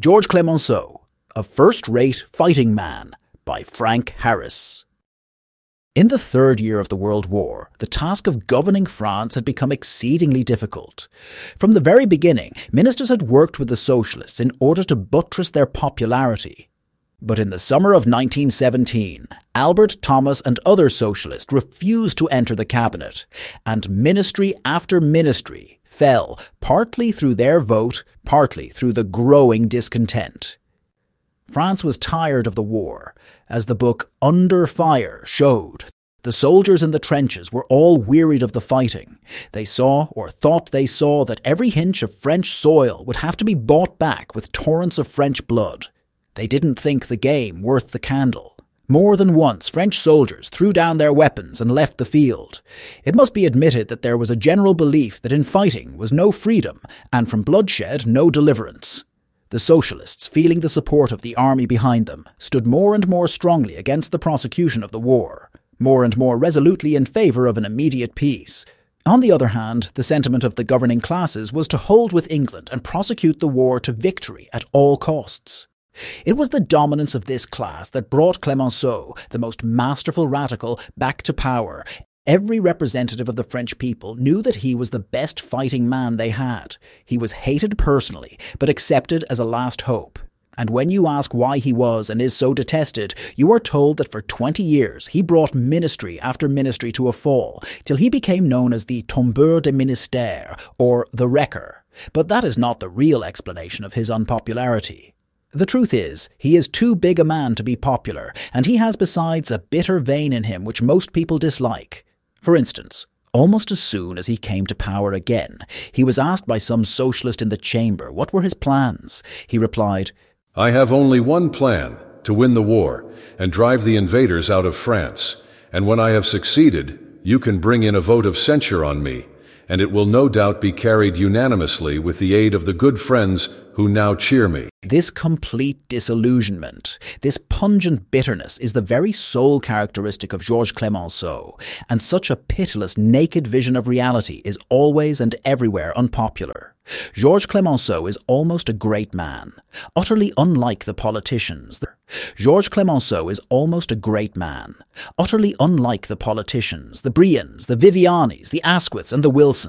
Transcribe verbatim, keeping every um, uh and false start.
Georges Clemenceau, A First-Rate Fighting Man by Frank Harris. In the third year of the World War, the task of governing France had become exceedingly difficult. From the very beginning, ministers had worked with the socialists in order to buttress their popularity. But in the summer of nineteen seventeen, Albert Thomas and other socialists refused to enter the cabinet, and ministry after ministry fell, partly through their vote, partly through the growing discontent. France was tired of the war. As the book Under Fire showed, the soldiers in the trenches were all wearied of the fighting. They saw, or thought they saw, that every inch of French soil would have to be bought back with torrents of French blood. They didn't think the game worth the candle. More than once, French soldiers threw down their weapons and left the field. It must be admitted that there was a general belief that in fighting was no freedom, and from bloodshed no deliverance. The socialists, feeling the support of the army behind them, stood more and more strongly against the prosecution of the war, more and more resolutely in favour of an immediate peace. On the other hand, the sentiment of the governing classes was to hold with England and prosecute the war to victory at all costs. It was the dominance of this class that brought Clemenceau, the most masterful radical, back to power. Every representative of the French people knew that he was the best fighting man they had. He was hated personally, but accepted as a last hope. And when you ask why he was and is so detested, you are told that for twenty years he brought ministry after ministry to a fall, till he became known as the Tombeur des Ministères, or the Wrecker. But that is not the real explanation of his unpopularity. The truth is, he is too big a man to be popular, and he has besides a bitter vein in him which most people dislike. For instance, almost as soon as he came to power again, he was asked by some socialist in the chamber what were his plans. He replied, "I have only one plan, to win the war, and drive the invaders out of France. And when I have succeeded, you can bring in a vote of censure on me, and it will no doubt be carried unanimously with the aid of the good friends who now cheer me." This complete disillusionment, this pungent bitterness is the very sole characteristic of Georges Clemenceau, and such a pitiless, naked vision of reality is always and everywhere unpopular. Georges Clemenceau is almost a great man, utterly unlike the politicians. Georges Clemenceau is almost a great man, utterly unlike the politicians, the Briens, the Vivianis, the Asquiths and the Wilsons.